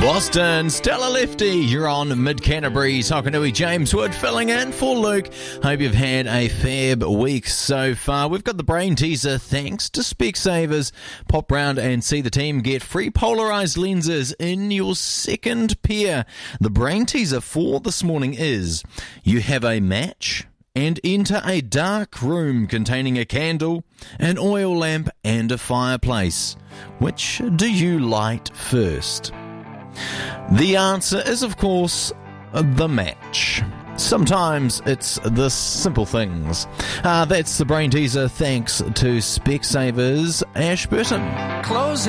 Boston, Stella Lefty, you're on Mid-Canterbury. Takanui James Wood filling in for Luke. Hope you've had a fab week so far. We've got the brain teaser thanks to Specsavers. Pop round and see the team get free polarised lenses in your second pair. The brain teaser for this morning is you have a match and enter a dark room containing a candle, an oil lamp and a fireplace. Which do you light first? The answer is, of course, the match. Sometimes it's the simple things. That's the brain teaser thanks to Specsavers Ashburton. Close